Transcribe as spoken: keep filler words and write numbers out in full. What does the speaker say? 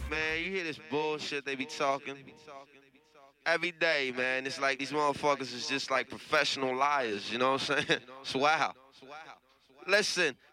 man. You hear this bullshit they be talking every day, man. It's like these motherfuckers is just like professional liars. You know what I'm saying? It's wow. Listen,